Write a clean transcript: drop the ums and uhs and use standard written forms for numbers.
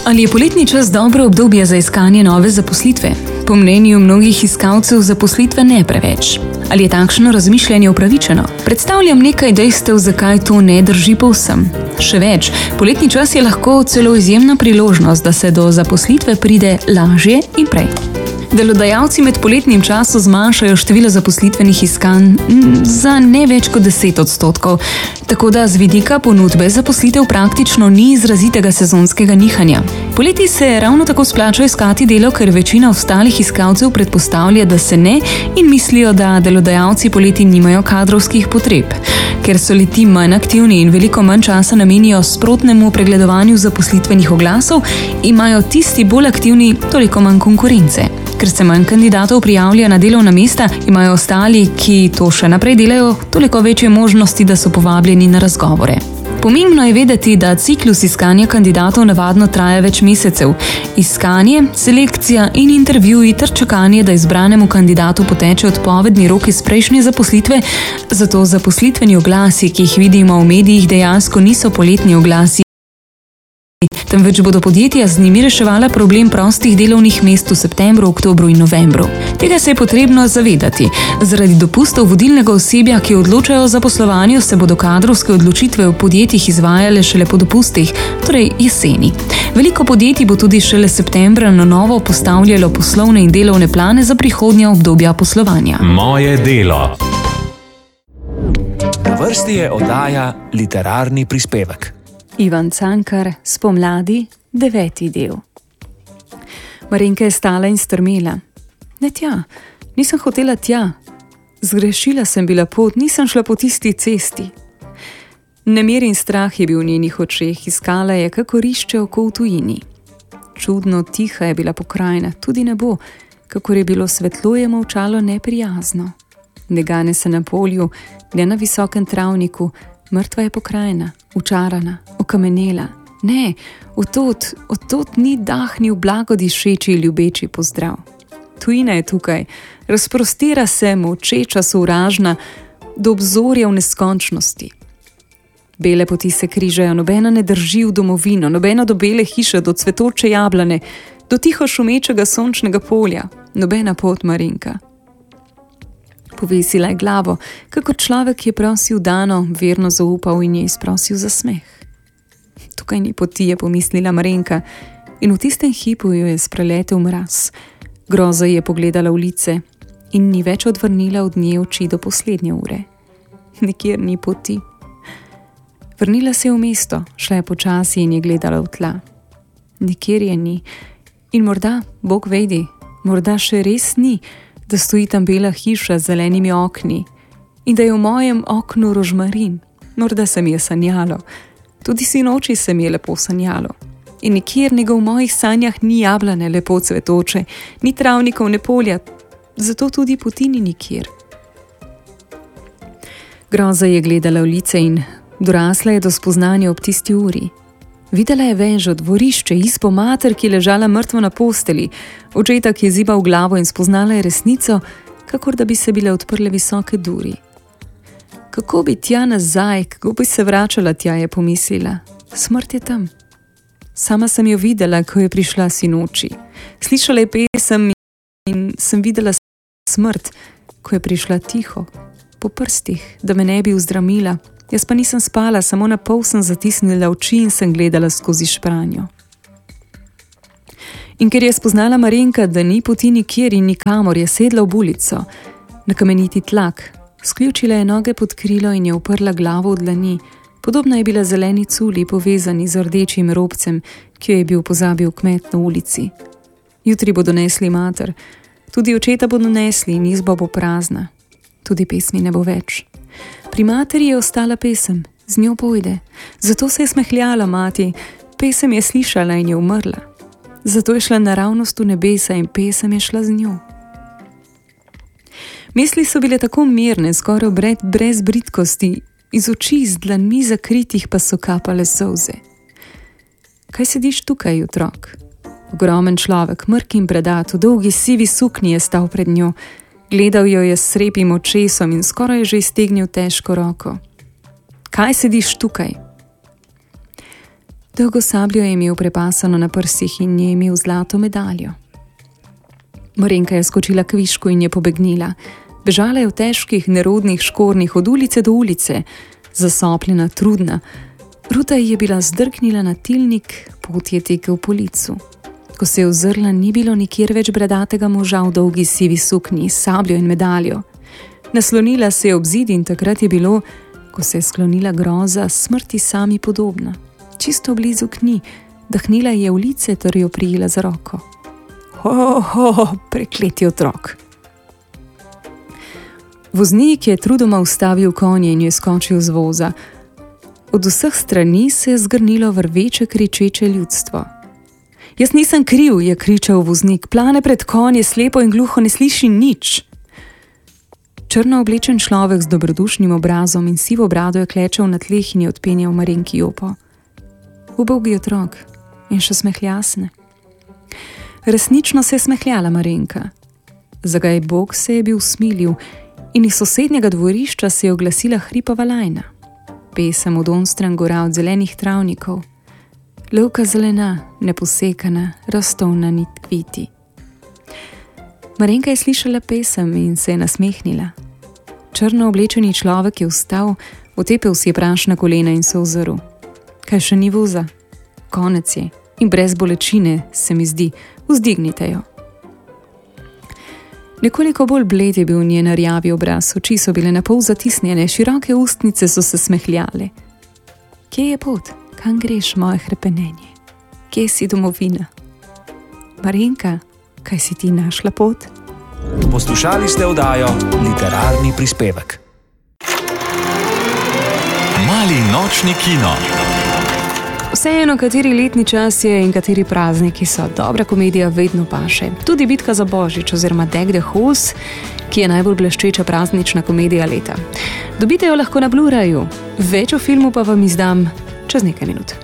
Ali je poletni čas dobro obdobje za iskanje nove zaposlitve? Po mnenju mnogih iskalcev zaposlitve ne preveč. Ali je takšno razmišljanje upravičeno? Predstavljam nekaj dejstev, zakaj to ne drži povsem. Še več, poletni čas je lahko celo izjemna priložnost, da se do zaposlitve pride lažje in prej. Delodajalci med poletnim časom zmanjšajo število zaposlitvenih iskanj za ne več kot 10%, tako da z vidika ponudbe zaposlitev praktično ni izrazitega sezonskega nihanja. Poleti se ravno tako splača iskati delo, ker večina ostalih iskalcev predpostavlja, da se ne in mislijo, da delodajalci poleti nimajo kadrovskih potreb. Ker so leti manj aktivni in veliko manj časa namenijo sprotnemu pregledovanju zaposlitvenih oglasov, imajo tisti bolj aktivni toliko manj konkurence. Ker se manj kandidatov prijavlja na delovna mesta, imajo ostali, ki to še naprej delajo, toliko večje možnosti, da so povabljeni na razgovore. Pomembno je vedeti, da ciklus iskanja kandidatov navadno traja več mesecev. Iskanje, selekcija in intervjuji ter čakanje, da izbranemu kandidatu poteče odpovedni rok iz prejšnje zaposlitve, zato zaposlitveni oglasi, ki jih vidimo v medijih, dejansko niso poletni oglasi, temveč bodo podjetja z njimi reševala problem prostih delovnih mest v septembru, oktobru in novembru. Tega se je potrebno zavedati. Zaradi dopustov vodilnega osebja, ki odločajo o zaposlovanju, se bodo kadrovske odločitve v podjetjih izvajale šele po dopustih, torej jeseni. Veliko podjetij bo tudi šele septembra na novo postavljalo poslovne in delovne plane za prihodnja obdobja poslovanja. Moje delo. Na vrsti je oddaja Literarni prispevek. Ivan Cankar, Spomladi, 9. del. Marinka je stala in strmela. Ne tja, nisem hotela tja. Zgrešila sem bila pot, nisem šla po tisti cesti. Nemir in strah je bil v njenih očeh, iskala je, kako rišče oko v tujini. Čudno tiha je bila pokrajina, tudi nebo, kakor je bilo svetlo, je molčalo neprijazno. Ne gane se na polju, ne na visokem travniku, mrtva je pokrajina, učarana, okamenela. Ne, od tod ni dahnil blagodišeči ljubeči pozdrav. Tujina je tukaj, razprostira se, molčeča, sovražna, do obzorja v neskončnosti. Bele poti se križajo, nobena ne drži v domovino, nobena do bele hiše, do cvetoče jablane, do tiho šumečega sončnega polja, nobena pot, Marinka. Povesila je glavo, kakor človek, ki je prosil dano, verno zaupal in je izprosil za smeh. Tukaj ni poti, je pomislila Marinka, in v tistem hipu jo je spreletel mraz. Groza je pogledala v lice in ni več odvrnila od nje oči do poslednje ure. Nikjer ni poti. Vrnila se je v mesto, šla je počasi in je gledala v tla. Nikjer je ni in morda, Bog vedi, morda še res ni, da stoji tam bela hiša z zelenimi okni in da je v mojem oknu rožmarin. Morda se mi je sanjalo, tudi sinoči se mi je lepo sanjalo. In nikjer nego v mojih sanjah ni jablane lepo cvetoče, ni travnikov, ne polja, zato tudi poti ni nikjer. Groza je gledala v lice in dorasla je do spoznanja ob tisti uri. Videla je vežo, dvorišče, izpo mater, ki je ležala mrtvo na posteli, očeta, ki je zibal glavo in spoznala je resnico, kakor da bi se bile odprle visoke duri. Kako bi tja nazaj, kako bi se vračala tja, je pomislila. Smrt je tam. Sama sem jo videla, ko je prišla sinoči. Slišala je pesem in sem videla smrt, ko je prišla tiho, po prstih, da me ne bi uzdramila. Jaz pa nisem spala, samo na pol sem zatisnila oči in sem gledala skozi špranjo. In ker je spoznala Marinka, da ni poti nikjer in nikamor, je sedla v bulico, na kameniti tlak, sključila je noge pod krilo in je uprla glavo v dlani. Podobna je bila zeleni culi, povezani z rdečim robcem, ki jo je bil pozabil kmet na ulici. Jutri bodo nesli mater, tudi očeta bodo nesli in izba bo prazna. Tudi pesmi ne bo več. Pri materi je ostala pesem, z njo pojde. Zato se je smehljala mati, pesem je slišala in je umrla. Zato je šla naravnost v nebesa in pesem je šla z njo. Misli so bile tako mirne, skoraj brez bridkosti, iz oči, z dlanmi zakritih pa so kapale solze. Kaj sediš tukaj, otrok? Ogromen človek, mrk in predat, v dolgi sivi suknji je stal pred njo. Gledal jo je s srepim očesom in skoraj je že iztegnil težko roko. Kaj sediš tukaj? Dolgo sabljo je imel prepasano na prsih in je imel zlato medaljo. Marenka je skočila k višku in je pobegnila. Bežala je v težkih, nerodnih škornjih od ulice do ulice, zasopljena, trudna. Ruta je bila zdrknila na tilnik, pot je tekel po licu. Ko se je ozrla, ni bilo nikjer več bradatega moža v dolgi sivi suknji, sabljo in medaljo. Naslonila se je ob zid in takrat je bilo, ko se je sklonila groza, smrti sami podobna. Čisto blizu k njej, dahnila je v lice ter jo prijela za roko. Prekleti otrok. Voznik je trudoma ustavil konje in je skočil z voza. Od vseh strani se je zgrnilo vrveče kričeče ljudstvo. Jaz nisem kriv, je kričal voznik, plane pred konje, slepo in gluho, ne sliši nič. Črno oblečen človek z dobrodušnim obrazom in sivo brado je klečal na tleh in je odpenjal Marenki jopo. Ubogi otrok in še smehljasne. Resnično se je smehljala Marenka. Zagaj Bog se je bil smilil in iz sosednjega dvorišča se je oglasila hripava lajna. Pesem od onstran gora od zelenih travnikov. Lovka zelena, neposekana, rastovna nit kviti. Marenka je slišala pesem in se je nasmehnila. Črno oblečeni človek je vstal, otepel si je prašna kolena in se ozrl. Kaj še ni voza? Konec je in brez bolečine, se mi zdi, vzdignite jo. Nekoliko bolj bled je bil njen rjavi obraz, oči so bile napol zatisnjene, široke ustnice so se smehljale. Kje je pot? Kam greš, moje hrepenenje? Kje si domovina? Marenka, kaj si ti našla pot? Poslušali ste oddajo Literarni prispevek. Mali nočni kino. Vseeno, kateri letni čas je in kateri prazniki so, dobra komedija vedno paše. Tudi Bitka za Božič oziroma Deck the Halls, ki je najbolj bleščeča praznična komedija leta. Dobite jo lahko na Blu-rayu. Več o filmu pa vam izdam čez nekaj minut.